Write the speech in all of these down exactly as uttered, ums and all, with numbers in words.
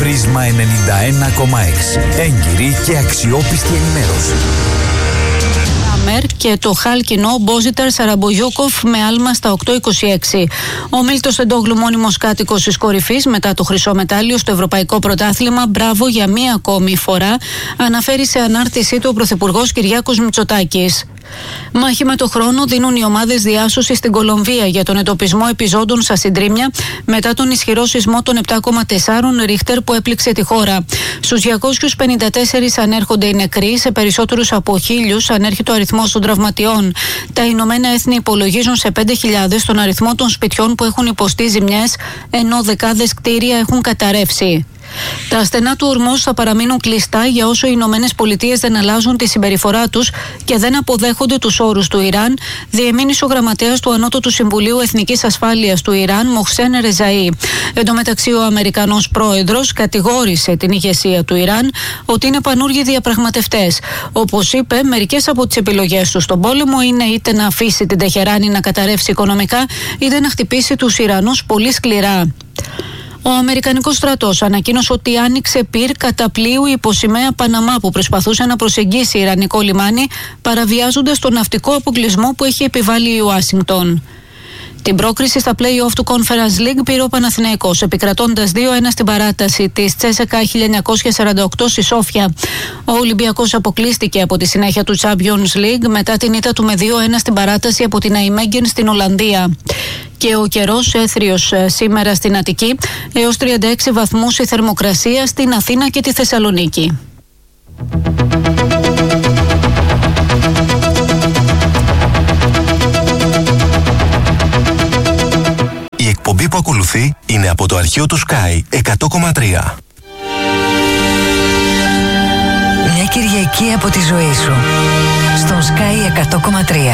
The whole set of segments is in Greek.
Πρίσμα ενενήντα ένα κόμμα έξι. Έγκυρη και αξιόπιστη ενημέρωση. Και το χάλκινο Μπόζιταρ Σαραμπογιούκοφ με άλμα στα οκτώ είκοσι έξι. Ο Μίλτος Εντόγλου, μόνιμος κάτοικος της κορυφής μετά το χρυσό μετάλλιο στο Ευρωπαϊκό Πρωτάθλημα, μπράβο για μία ακόμη φορά, αναφέρει σε ανάρτησή του ο Πρωθυπουργός Κυριάκος Μητσοτάκης. Μάχη με το χρόνο δίνουν οι ομάδες διάσωσης στην Κολομβία για τον εντοπισμό επιζώντων στα συντρίμμια μετά τον ισχυρό σεισμό των επτά κόμμα τέσσερα Ρίχτερ που έπληξε τη χώρα. Στους διακόσιους πενήντα τέσσερα ανέρχονται οι νεκροί, σε περισσότερους από χίλιους ανέρχεται ο αριθμός των τραυματιών. Τα Ηνωμένα Έθνη υπολογίζουν σε πέντε χιλιάδες τον αριθμό των σπιτιών που έχουν υποστεί ζημιές, ενώ δεκάδες κτίρια έχουν καταρρεύσει. Τα στενά του Ορμούζ θα παραμείνουν κλειστά για όσο οι Ηνωμένες Πολιτείες δεν αλλάζουν τη συμπεριφορά τους και δεν αποδέχονται τους όρους του Ιράν, διεμήνυσε ο γραμματέας του Ανώτατου Συμβουλίου Εθνικής Ασφάλειας του Ιράν, Μοχσέν Ρεζαΐ. Εν τω μεταξύ, ο Αμερικανός πρόεδρος κατηγόρησε την ηγεσία του Ιράν ότι είναι πανούργοι διαπραγματευτές. Όπως είπε, μερικές από τις επιλογές του στον πόλεμο είναι είτε να αφήσει την Τεχεράνη να καταρρεύσει οικονομικά, είτε να χτυπήσει τους Ιρανούς πολύ σκληρά. Ο Αμερικανικός στρατός ανακοίνωσε ότι άνοιξε πυρ κατά πλοίου υποσημαία Παναμά που προσπαθούσε να προσεγγίσει Ιρανικό λιμάνι, παραβιάζοντας τον ναυτικό αποκλεισμό που έχει επιβάλει η Ουάσιγκτον. Την πρόκριση στα play-off του Conference League πήρε ο Παναθηναϊκός, επικρατώντας δύο ένα στην παράταση της Τσέσεκα χίλια εννιακόσια σαράντα οκτώ στη Σόφια. Ο Ολυμπιακός αποκλείστηκε από τη συνέχεια του Champions League μετά την ήττα του με δύο ένα στην παράταση από την Αϊμέγγεν στην Ολλανδία. Και ο καιρός έθριος σήμερα στην Αττική, έως τριάντα έξι βαθμούς η θερμοκρασία στην Αθήνα και τη Θεσσαλονίκη. Η εκπομπή που ακολουθεί είναι από το αρχείο του Sky εκατό κόμμα τρία. Μια Κυριακή από τη ζωή σου στον Sky εκατό κόμμα τρία.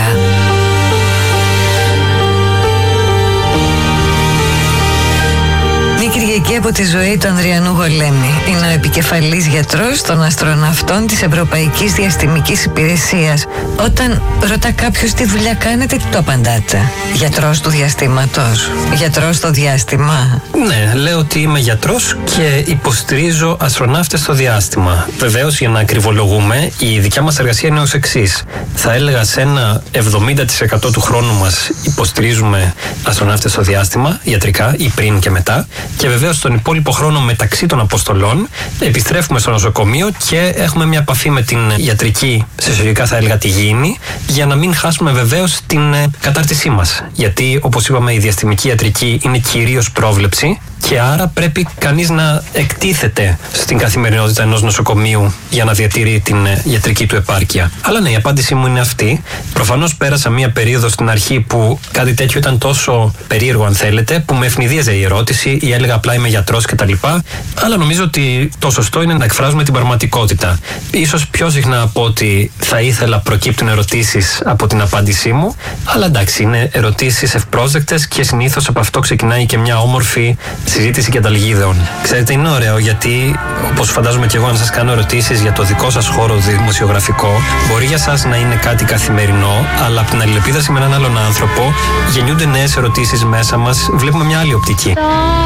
Μια Κυριακή από τη ζωή του Ανδριανού Γολέμη. Είναι ο επικεφαλής γιατρός των αστροναυτών της Ευρωπαϊκής Διαστημικής Υπηρεσίας. Όταν ρωτά κάποιος τι δουλειά κάνετε, τι το απαντάτε? Γιατρός του διαστήματος. Γιατρός στο διάστημα. Ναι, λέω ότι είμαι γιατρός και υποστηρίζω αστροναύτες στο διάστημα. Βεβαίως, για να ακριβολογούμε, η δικιά μας εργασία είναι ως εξής. Θα έλεγα σε ένα εβδομήντα τοις εκατό του χρόνου μας υποστηρίζουμε αστροναύτες στο διάστημα, ιατρικά ή πριν και μετά. Και βεβαίως στον υπόλοιπο χρόνο μεταξύ των αποστολών επιστρέφουμε στο νοσοκομείο και έχουμε μια επαφή με την ιατρική, σε εισαγωγικά θα έλεγα τη γήινη, για να μην χάσουμε βεβαίως την κατάρτισή μας. Γιατί, όπως είπαμε, η διαστημική ιατρική είναι κυρίως πρόβλεψη και άρα πρέπει κανείς να εκτίθεται στην καθημερινότητα ενός νοσοκομείου για να διατηρεί την ιατρική του επάρκεια. Αλλά ναι, η απάντησή μου είναι αυτή. Προφανώς πέρασα μια περίοδο στην αρχή που κάτι τέτοιο ήταν τόσο περίεργο, αν θέλετε, που με ευνηδίαζε η ερώτηση ή έλεγα απλά είμαι γιατρός κτλ. Αλλά νομίζω ότι το σωστό είναι να εκφράζουμε την πραγματικότητα. Ίσως πιο συχνά από ότι θα ήθελα προκύπτουν ερωτήσεις από την απάντησή μου, αλλά εντάξει, είναι ερωτήσεις ευπρόσδεκτες και συνήθως από αυτό ξεκινάει και μια όμορφη συζήτηση και ανταλλαγή ιδεών. Ξέρετε, είναι ωραίο γιατί, όπως φαντάζομαι και εγώ, αν σας κάνω ερωτήσεις για το δικό σας χώρο δημοσιογραφικό, μπορεί για σας να είναι κάτι καθημερινό, αλλά από την αλληλεπίδραση με έναν άλλον άνθρωπο γεννιούνται νέες ερωτήσεις μέσα μας, βλέπουμε μια άλλη οπτική.